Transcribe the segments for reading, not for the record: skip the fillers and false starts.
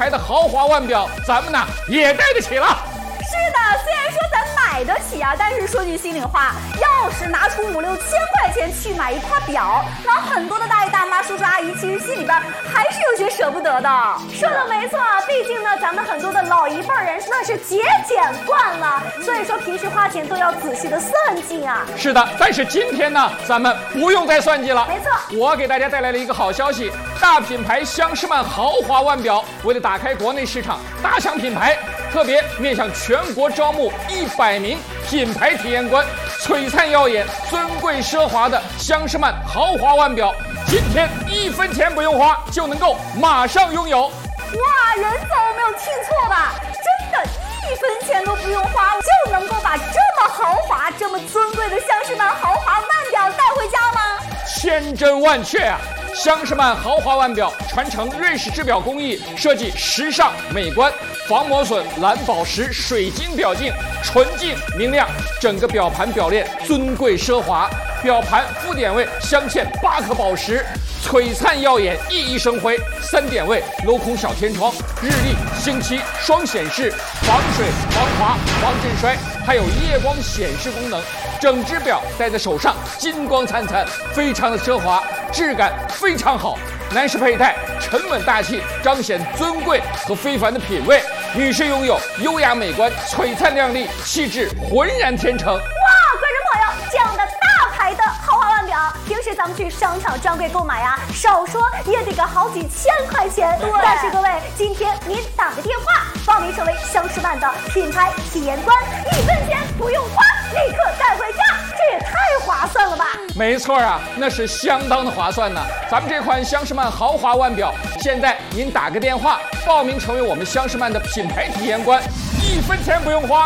牌的豪华腕表，咱们呢也戴得起了。 是的，虽然说咱买得起啊，但是说句心里话，要是拿出5、6千块钱去买一块表，那很多的大爷大妈、叔叔阿姨其实心里边还是有些舍不得的。说的没错，毕竟呢，咱们很多的老一辈人那是节俭惯了，所以说平时花钱都要仔细的算计啊。 是的，但是今天呢，咱们不用再算计了。 没错， 我给大家带来了一个好消息，大品牌香诗曼豪华腕表为了打开国内市场，打响品牌，特别面向全国招募100名品牌体验官，璀璨耀眼、尊贵奢华的香诗曼豪华腕表，今天1分钱不用花就能够马上拥有。 哇，任总没有听错吧？真的1分钱都不用花，就能够把这么豪华、这么尊贵的香诗曼豪华腕表带回家吗？ 千真万确啊！香诗曼豪华腕表传承瑞士制表工艺，设计时尚美观，防磨损、蓝宝石、水晶表镜，纯净明亮，整个表盘表链尊贵奢华，表盘副点位镶嵌8颗宝石，璀璨耀眼，熠熠生辉。3点位镂空小天窗，日历、星期双显示，防水、防滑、防震摔，还有夜光显示功能。整只表戴在手上，金光灿灿，非常的奢华，质感非常好。男士佩戴沉稳大气，彰显尊贵和非凡的品味；女士拥有优雅美观，璀璨亮丽，气质浑然天成。 哇，观众朋友，这样的大牌的豪华腕表，平时咱们去商场专柜购买呀，少说也得个好几千块钱。但是各位，今天您打个电话，报名成为香诗曼的品牌体验官，1分钱不用花，立刻带回家，这也太划算了吧！ 没错啊，那是相当的划算呢。咱们这款香诗曼豪华腕表，现在您打个电话，报名成为我们香诗曼的品牌体验官，1分钱不用花。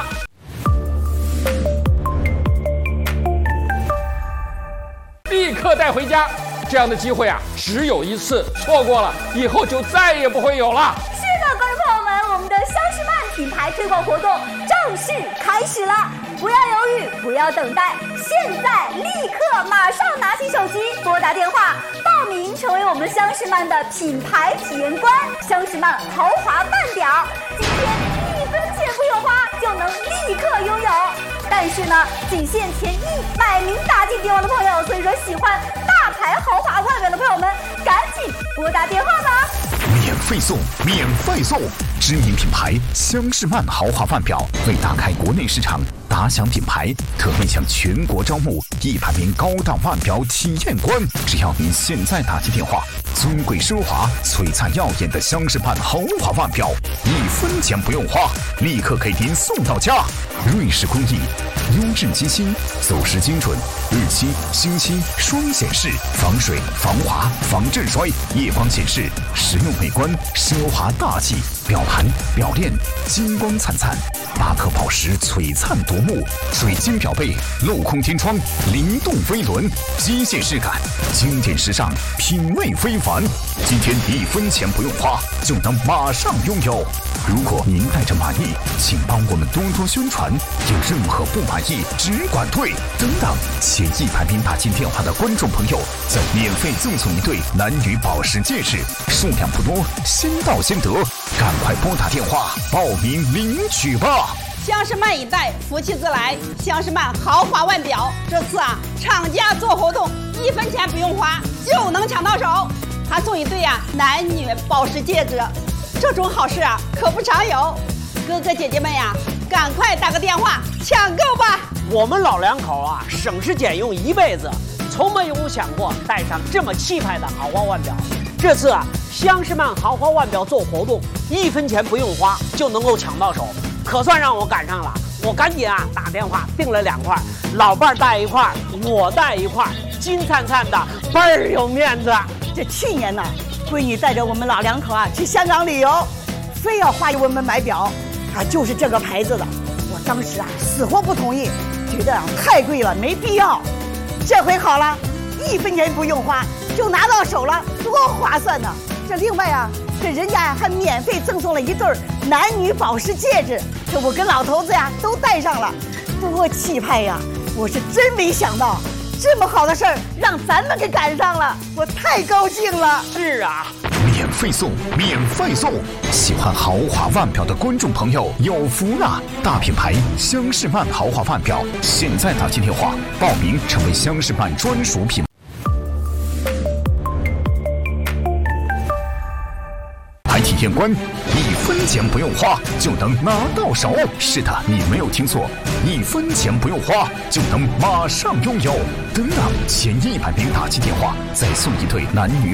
立刻带回家，这样的机会啊，只有一次，错过了以后就再也不会有了。 是的，观众朋友们，我们的香诗曼品牌推广活动正式开始了，不要犹豫，不要等待，现在立刻马上拿起手机拨打电话，报名成为我们香诗曼的品牌体验官，香诗曼豪华腕表，今天1分钱不用花就能立刻拥有。但是呢，仅限前100名打进电话的朋友，所以说喜欢大牌豪华腕表的朋友们，赶紧拨打电话吧！ 免费送，免费送！知名品牌香诗曼豪华腕表为打开国内市场，打响品牌，特别向全国招募100名高档腕表体验官。只要您现在打进电话，尊贵奢华、璀璨耀眼的香诗曼豪华腕表，1分钱不用花，立刻给您送到家。瑞士工艺，优质机芯，走时精准，日期、星期双显示，防水、防滑、防震摔，夜光显示，实用美观，奢华大气。表盘、表链金光灿灿，8颗宝石璀璨夺目，水晶表背，镂空天窗，灵动飞轮，机械质感，经典时尚，品味非凡。今天1分钱不用花，就能马上拥有。如果您带着满意，请帮我们多多宣传。有任何不满意，只管退等等。前100名打进电话的观众朋友，再免费赠送1对男女宝石戒指，数量不多，先到先得，赶快拨打电话报名领取吧。 香诗曼一代，福气自来。香诗曼豪华腕表，这次啊，厂家做活动，1分钱不用花就能抢到手，还送1对男女宝石戒指。这种好事啊，可不常有。哥哥姐姐们呀，赶快打个电话抢购吧！ 我们老两口啊，省吃俭用一辈子，从没有想过戴上这么气派的豪华腕表。这次啊，香诗曼豪华腕表做活动，1分钱不用花就能够抢到手，可算让我赶上了。我赶紧打电话订了2块，老伴儿带1块，我带1块，金灿灿的，倍儿有面子。 这去年呢，闺女带着我们老两口去香港旅游，非要花给我们买表，就是这个牌子的。我当时死活不同意，觉得太贵了，没必要。这回好了，1分钱不用花就拿到手了，多划算呢！这另外这人家还免费赠送了1对男女宝石戒指，这我跟老头子都戴上了，多气派呀！我是真没想到，这么好的事儿让咱们给赶上了，我太高兴了。 是啊， 免费送，免费送！喜欢豪华腕表的观众朋友有福了！大品牌香士曼豪华腕表，现在打进电话报名，成为香士曼专属品。体验官1分钱不用花就能拿到手，是的，你没有听错，1分钱不用花就能马上拥有。等等，前100名打进电话，再送一对男女